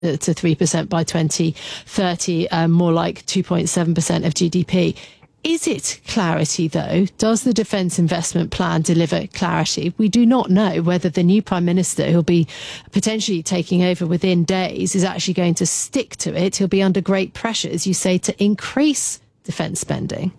to 3% by 2030, more like 2.7% of GDP. Is it clarity, though? Does the Defence Investment Plan deliver clarity? We do not know whether the new Prime Minister, who'll be potentially taking over within days, is actually going to stick to it. He'll be under great pressure, as you say, to increase defence spending.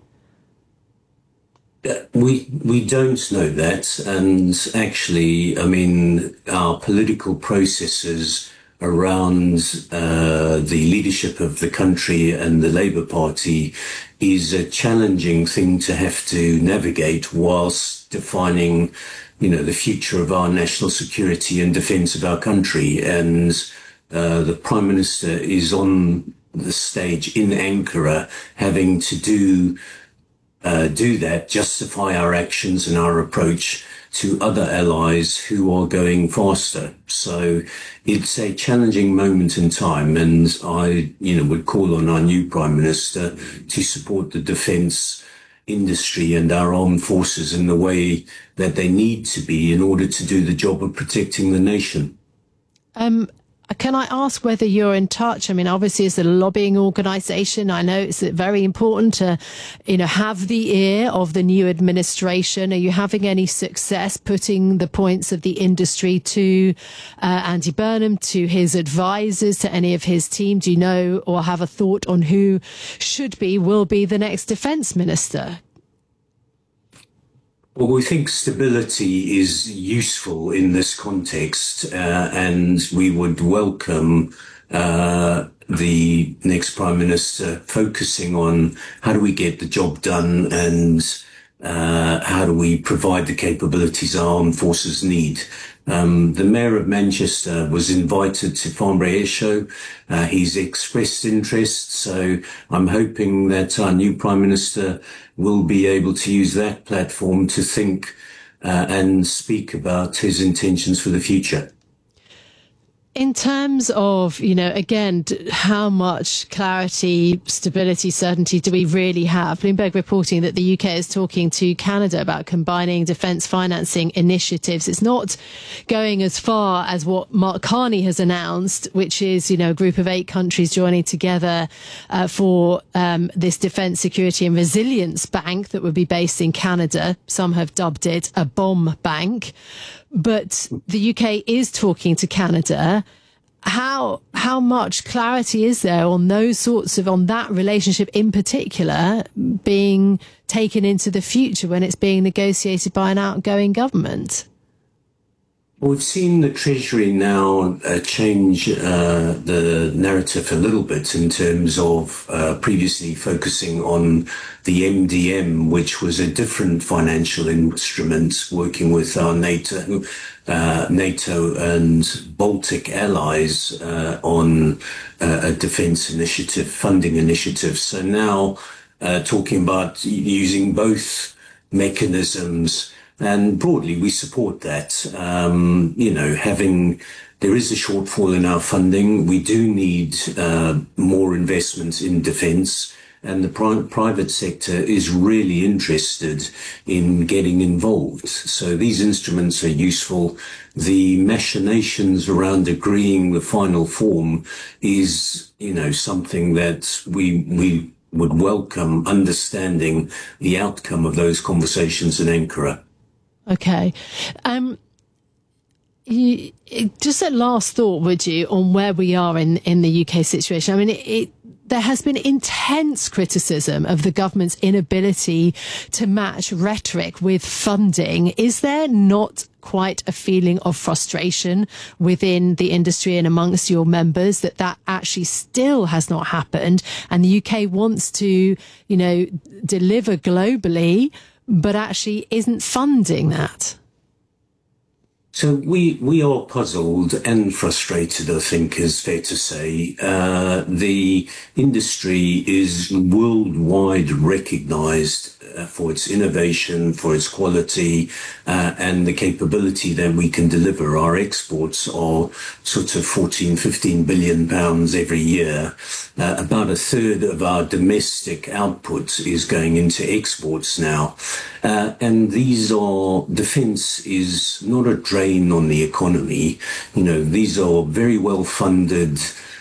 We don't know that. And actually, I mean, our political processes around the leadership of the country and the Labour Party is a challenging thing to have to navigate whilst defining, the future of our national security and defence of our country. And the Prime Minister is on the stage in Ankara having to do that, justify our actions and our approach to other allies who are going faster. So it's a challenging moment in time, and I, would call on our new Prime Minister to support the defence industry and our armed forces in the way that they need to be in order to do the job of protecting the nation. Can I ask whether you're in touch? I mean, obviously, as a lobbying organisation, I know it's very important to, have the ear of the new administration. Are you having any success putting the points of the industry to Andy Burnham, to his advisors, to any of his team? Do you know or have a thought on who will be the next defence minister? Well, we think stability is useful in this context, and we would welcome the next Prime Minister focusing on how do we get the job done and how do we provide the capabilities our armed forces need. The Mayor of Manchester was invited to Farnborough Air Show. He's expressed interest, so I'm hoping that our new Prime Minister will be able to use that platform to think and speak about his intentions for the future. In terms of, again, how much clarity, stability, certainty do we really have? Bloomberg reporting that the UK is talking to Canada about combining defence financing initiatives. It's not going as far as what Mark Carney has announced, which is, a group of 8 countries joining together for this Defence Security and Resilience Bank that would be based in Canada. Some have dubbed it a bomb bank. But the UK is talking to Canada. How much clarity is there on on that relationship in particular being taken into the future when it's being negotiated by an outgoing government? We've seen the Treasury now change the narrative a little bit in terms of previously focusing on the MDM, which was a different financial instrument working with our NATO and Baltic allies on a defence initiative, funding initiative. So now talking about using both mechanisms. And broadly, we support that. There is a shortfall in our funding. We do need more investment in defence, and the private sector is really interested in getting involved. So these instruments are useful. The machinations around agreeing the final form is, something that we would welcome, understanding the outcome of those conversations in Ankara. Okay. Just a last thought, would you, on where we are in the UK situation? I mean, there has been intense criticism of the government's inability to match rhetoric with funding. Is there not quite a feeling of frustration within the industry and amongst your members that actually still has not happened, and the UK wants to, deliver globally, but actually isn't funding that? So we are puzzled and frustrated, I think is fair to say. The industry is worldwide recognized for its innovation, for its quality, and the capability that we can deliver. Our exports are sort of 15 billion pounds every year. About a third of our domestic output is going into exports now. And defence is not a drain on the economy. These are very well funded